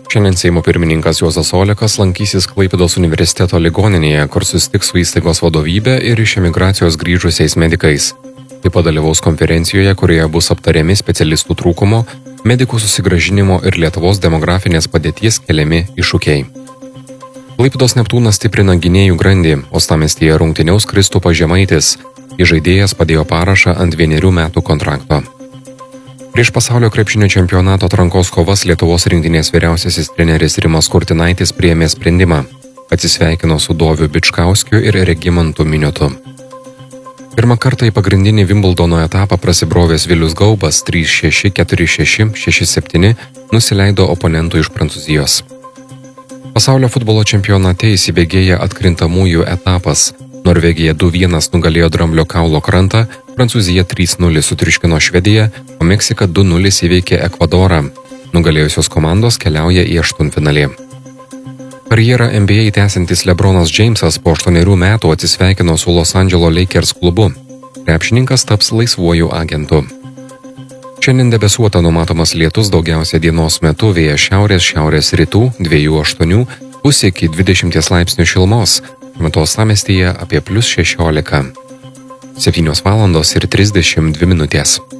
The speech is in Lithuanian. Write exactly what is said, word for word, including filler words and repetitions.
Šiandien Seimo pirmininkas Juozas Olekas lankysis Klaipėdos universiteto ligoninėje, kur susitiks su įstaigos vadovybė ir iš emigracijos grįžusiais medikais. Taip pat dalyvaus konferencijoje, kurioje bus aptariami specialistų trūkumo, medikų susigrąžinimo ir Lietuvos demografinės padėties keliami iššūkiai. Klaipėdos Neptūnas stiprina gynėjų grandį, uostamiestyje rungtyniaus Kristupas Žemaitis. Žaidėjas padėjo parašą ant vienerių metų kontrakto. Prieš pasaulio krepšinio čempionato atrankos kovas Lietuvos rinktinės vyriausiasis treneris Rimas Kurtinaitis priėmė sprendimą. Atsisveikino su Doviu Bičkauskiu ir Regimantu Miniotu. Pirmą kartą į pagrindinį Vimbldono etapą prasibrovęs Vilius Gaubas trys šeši, keturi šeši, šeši septyni nusileido oponentų iš Prancūzijos. Pasaulio futbolo čempionate įsibėgėja atkrintamųjų etapas. Norvegija du vienas nugalėjo Dramblio kaulo krantą, Prancūzija trys nulis sutriuškino Švediją, o Meksika du nulis įveikė Ekvadorą. Nugalėjusios komandos keliauja į aštuntfinalį. Karjerą N B A tęsiantis LeBronas Jamesas po aštuonerių metų atsisveikino su Los Angeles Lakers klubu. Krepšininkas taps laisvuoju agentu. Šiandien debesuota numatomas lietus daugiausia dienos metu, vėjas šiaurės šiaurės rytų dviejų aštuonių, bus iki dvidešimties laipsnių šilumos. Metu uostamiestyje apie plius šešiolika. septynios valandos ir trisdešimt dvi minutės.